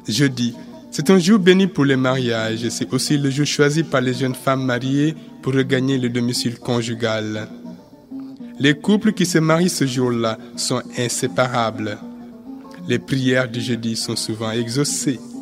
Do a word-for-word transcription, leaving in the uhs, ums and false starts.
Jeudi, c'est un jour béni pour les mariages. C'est aussi le jour choisi par les jeunes femmes mariées pour regagner le domicile conjugal. Les couples qui se marient ce jour-là sont inséparables. Les prières du jeudi sont souvent exaucées.